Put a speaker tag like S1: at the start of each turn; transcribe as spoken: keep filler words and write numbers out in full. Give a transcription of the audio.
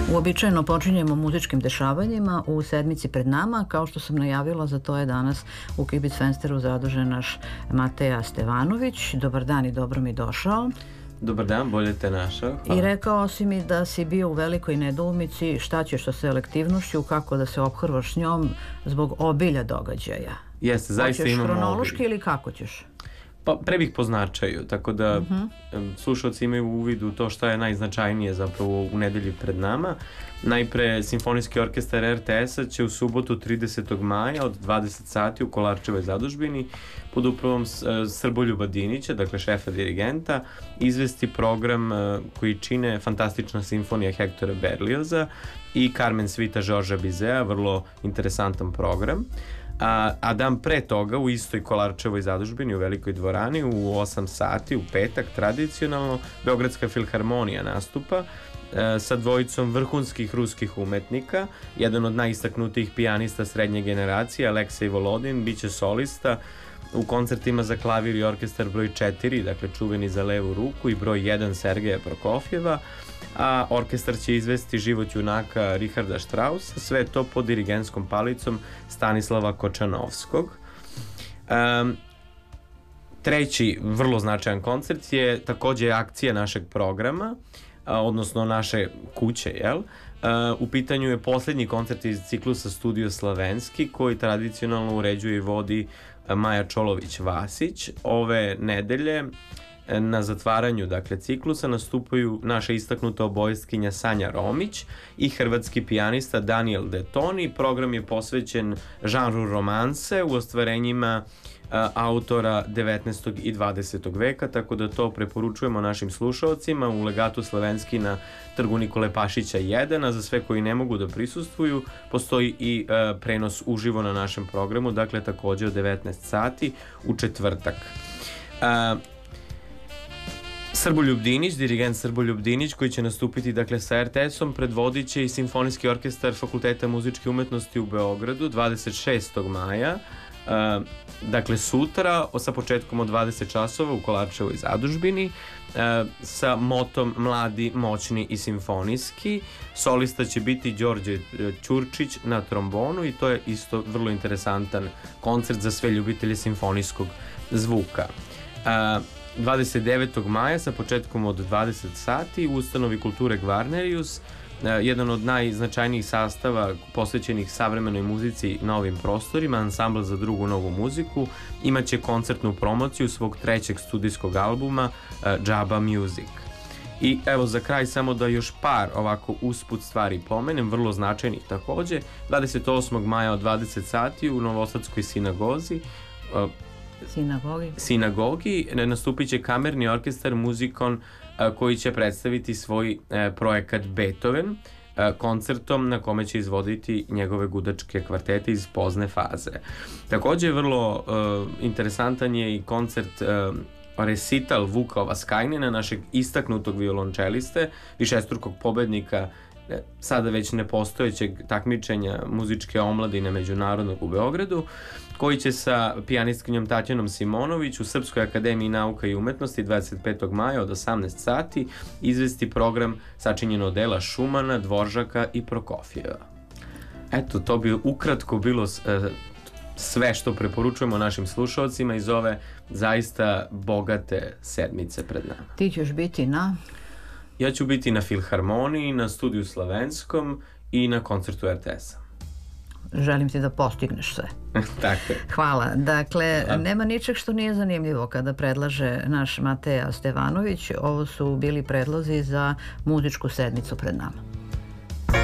S1: Uobičajeno počinjemo muzičkim dešavanjima u sedmici pred nama. Kao što sam najavila, za to je danas u Kibic Fensteru zadužen naš Mateja Stevanović. Dobar dan i dobro mi došao.
S2: Dobar dan, bolje te našao. Hvala.
S1: I rekao si mi da si bio u velikoj nedoumici šta ćeš sa selektivnošću, kako da se ophrvaš s njom zbog obilja događaja.
S2: Jeste, zaista imamo obilje.
S1: Hoćeš hronološki ili kako ćeš?
S2: Pa pre bih po značaju, tako da
S1: Mhm.
S2: slušalci imaju uvid u to šta je najznačajnije zapravo u nedelji pred nama. Najpre, Simfonijski orkestar er te es-a će u subotu tridesetog maja od dvadeset sati u Kolarčevoj zadužbini pod upravom Srboljuba Dinića, dakle šefa dirigenta, izvesti program koji čine Fantastična simfonija Hektora Berlioza i Carmen Svita Žorža Bizea, vrlo interesantan program. A, a dan pre toga u istoj Kolarčevoj zadužbini u Velikoj dvorani u osam sati u petak tradicionalno Beogradska filharmonija nastupa e, sa dvojicom vrhunskih ruskih umetnika. Jedan od najistaknutijih pijanista srednje generacije, Aleksej Volodin, biće solista u koncertima za klavir i orkestar broj četiri, dakle čuveni za levu ruku, i broj jedan Sergeja Prokofjeva, a orkestar će izvesti Život junaka Richarda Straussa, sve to pod dirigenskom palicom Stanislava Kočanovskog. Um, treći vrlo značajan koncert je takođe akcija našeg programa, a, odnosno naše kuće, jel? Uh, u pitanju je poslednji koncert iz ciklusa Studio Slavenski, koji tradicionalno uređuje i vodi Maja Čolović-Vasić. Ove nedelje na zatvaranju, dakle, ciklusa nastupaju naša istaknuta obojestkinja Sanja Romić i hrvatski pijanista Daniel Detoni. Program je posvećen žanru romanse u ostvarenjima a, autora devetnaestog i dvadesetog veka, tako da to preporučujemo našim slušalcima u Legatu Slavenski na Trgu Nikole Pašića jedan, a za sve koji ne mogu da prisustvuju postoji i a, prenos uživo na našem programu, dakle takođe od devetnaest sati u četvrtak. A, Srboljub Dinić, dirigent Srboljub Dinić, koji će nastupiti, dakle, sa er te es-om, predvodit će i Simfonijski orkestar Fakulteta muzičke umetnosti u Beogradu dvadeset šestog maja, uh, dakle sutra, sa početkom od dvadeset časova u Kolarčevoj zadužbini, uh, sa motom Mladi, moćni i simfonijski. Solista će biti Đorđe Ćurčić na trombonu i to je isto vrlo interesantan koncert za sve ljubitelje simfonijskog zvuka. Uh, dvadeset devetog maja sa početkom od dvadeset sati u ustanovi kulture Gvarnerius, jedan od najznačajnijih sastava posvećenih savremenoj muzici na ovim prostorima, Ansambl za drugu novu muziku, imaće koncertnu promociju svog trećeg studijskog albuma Džaba Music. I evo za kraj samo da još par ovako usput stvari pomenem, vrlo značajnih takođe. dvadeset osmog maja od dvadeset sati u Novosadskoj sinagozi
S1: Sinagogi.
S2: Sinagogi nastupit će kamerni orkestar Muzikon, koji će predstaviti svoj projekat Beethoven koncertom na kome će izvoditi njegove gudačke kvartete iz pozne faze. Takođe vrlo uh, interesantan je i koncert uh, recital Vuka Vaskajnina, našeg istaknutog violončeliste, višestrukog pobednika sada već nepostojećeg takmičenja muzičke omladine međunarodnog u Beogradu, koji će sa pijanistkinjom Tatjanom Simonović u Srpskoj akademiji nauka i umetnosti dvadeset petog maja od osamnaest sati izvesti program sačinjen od dela Šumana, Dvoržaka i Prokofjeva. Eto, to bi ukratko bilo uh, sve što preporučujemo našim slušalcima iz ove zaista bogate sedmice pred nama.
S1: Ti ćeš biti na...
S2: Ja ću biti na Filharmoniji, na Studiju Slavenskom i na koncertu er te es-a.
S1: Želim ti da postigneš sve.
S2: Tako je.
S1: Hvala. Dakle,
S2: Hvala.
S1: Nema ničeg što nije zanimljivo kada predlaže naš Mateja Stevanović. Ovo su bili predlozi za muzičku sedmicu pred nama.